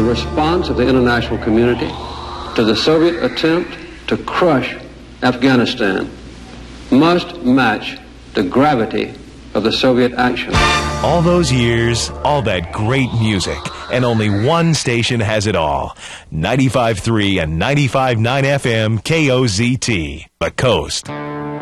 the response of the international community to the Soviet attempt to crush Afghanistan must match the gravity of the Soviet action. All those years, all that great music, and only one station has it all. 95.3 and 95.9 FM KOZT, The Coast.